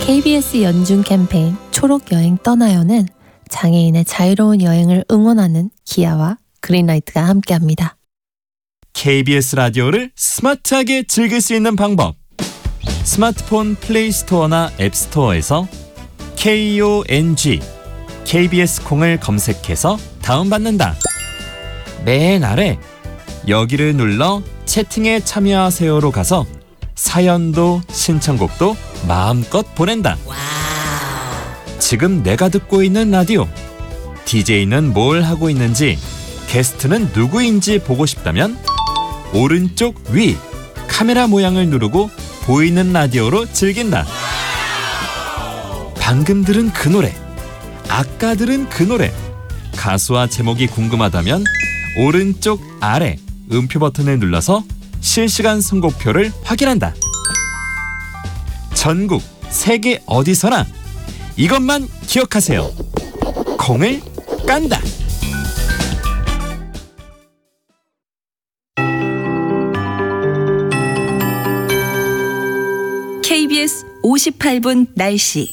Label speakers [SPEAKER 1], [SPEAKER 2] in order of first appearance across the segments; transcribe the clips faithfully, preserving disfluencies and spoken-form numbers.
[SPEAKER 1] 케이비에스 연중 캠페인 초록 여행 떠나요는 장애인의 자유로운 여행을 응원하는 기아와 그린라이트가 함께합니다.
[SPEAKER 2] 케이비에스 라디오를 스마트하게 즐길 수 있는 방법. 스마트폰 플레이 스토어나 앱 스토어에서 콩, 케이비에스 콩을 검색해서 다운받는다. 맨 아래 여기를 눌러 채팅에 참여하세요로 가서 사연도 신청곡도 마음껏 보낸다. 지금 내가 듣고 있는 라디오, 디제이는 뭘 하고 있는지, 게스트는 누구인지 보고 싶다면 오른쪽 위 카메라 모양을 누르고 보이는 라디오로 즐긴다. 방금 들은 그 노래, 아까 들은 그 노래, 가수와 제목이 궁금하다면 오른쪽 아래 음표 버튼을 눌러서 실시간 선곡표를 확인한다. 전국 세계 어디서나 이것만 기억하세요. 콩을 깐다.
[SPEAKER 3] 케이비에스 오십팔 분 날씨.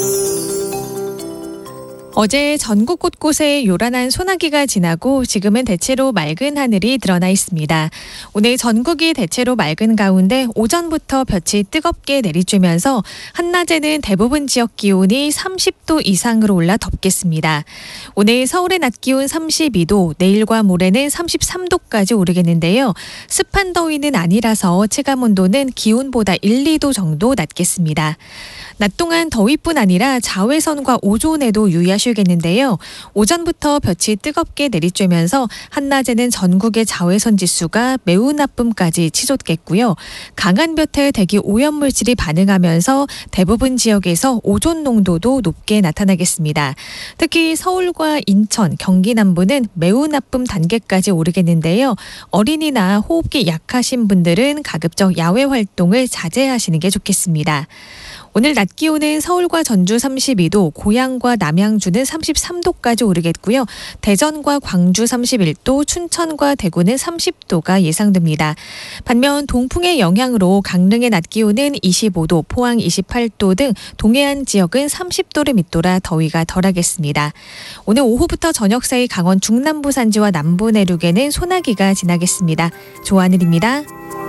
[SPEAKER 4] 어제 전국 곳곳에 요란한 소나기가 지나고 지금은 대체로 맑은 하늘이 드러나 있습니다. 오늘 전국이 대체로 맑은 가운데 오전부터 볕이 뜨겁게 내리쬐면서 한낮에는 대부분 지역 기온이 삼십 도 이상으로 올라 덥겠습니다. 오늘 서울의 낮 기온 삼십이 도, 내일과 모레는 삼십삼 도까지 오르겠는데요. 습한 더위는 아니라서 체감 온도는 기온보다 일, 이 도 정도 낮겠습니다. 낮 동안 더위뿐 아니라 자외선과 오존에도 유의하셔야겠는데요. 오전부터 볕이 뜨겁게 내리쬐면서 한낮에는 전국의 자외선 지수가 매우 나쁨까지 치솟겠고요. 강한 볕에 대기 오염물질이 반응하면서 대부분 지역에서 오존 농도도 높게 나타나겠습니다. 특히 서울과 인천, 경기 남부는 매우 나쁨 단계까지 오르겠는데요. 어린이나 호흡기 약하신 분들은 가급적 야외 활동을 자제하시는 게 좋겠습니다. 오늘 낮 기온은 서울과 전주 삼십이 도, 고양과 남양주는 삼십삼 도까지 오르겠고요. 대전과 광주 삼십일 도, 춘천과 대구는 삼십 도가 예상됩니다. 반면 동풍의 영향으로 강릉의 낮 기온은 이십오 도, 포항 이십팔 도 등 동해안 지역은 삼십 도를 밑돌아 더위가 덜하겠습니다. 오늘 오후부터 저녁 사이 강원 중남부 산지와 남부 내륙에는 소나기가 지나겠습니다. 조하늘입니다.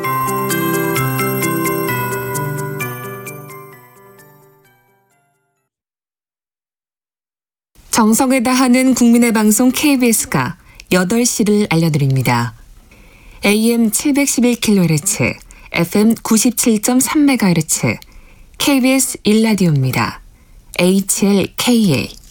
[SPEAKER 5] 정성을 다하는 국민의 방송 케이비에스가 여덟 시를 알려드립니다. 에이엠 칠백십일 킬로헤르츠, 에프엠 구십칠 점 삼 메가헤르츠, 케이비에스 일 라디오입니다. 에이치엘케이에이